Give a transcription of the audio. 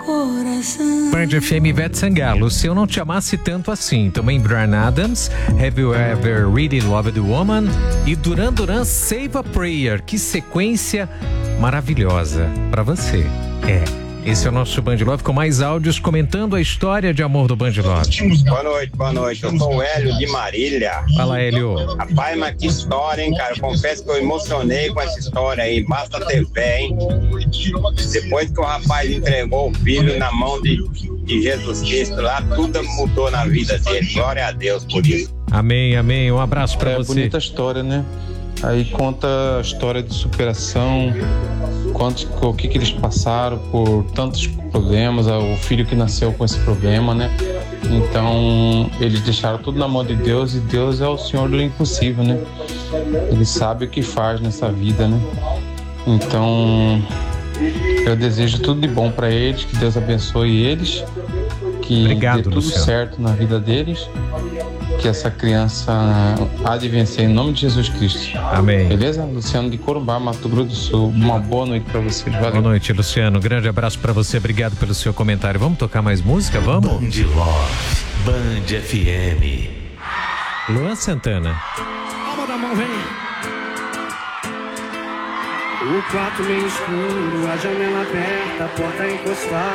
Band FM, Ivete Sangalo, Se Eu Não Te Amasse Tanto Assim. Também Bryan Adams, Have You Ever Really Loved a Woman? E Duran Duran, Save a Prayer. Que sequência maravilhosa pra você. Esse é o nosso Band Love com mais áudios comentando a história de amor do Band Love. Boa noite. Eu sou o Hélio de Marília. Fala, Hélio. Rapaz, mas que história, hein, cara? Eu confesso que eu emocionei com essa história aí. Basta ter fé, hein? Depois que o rapaz entregou o filho na mão de Jesus Cristo lá, tudo mudou na vida dele. Glória a Deus por isso. Amém, amém. Um abraço pra você. É bonita história, né? Aí conta a história de superação, o que eles passaram por tantos problemas, o filho que nasceu com esse problema, né? Então, eles deixaram tudo na mão de Deus e Deus é o Senhor do impossível, né? Ele sabe o que faz nessa vida, né? Então, eu desejo tudo de bom para eles, que Deus abençoe eles, que Obrigado, dê tudo Luciano. certo na vida deles, que essa criança há de vencer em nome de Jesus Cristo. Amém. Beleza? Luciano de Corumbá, Mato Grosso do Sul. Uma boa noite pra vocês. Valeu. Boa noite, Luciano. Grande abraço pra você. Obrigado pelo seu comentário. Vamos tocar mais música? Vamos? Band Love, Band FM. Luan Santana. Palma da mão, vem. O quarto meio escuro, a janela aberta, a porta encostada.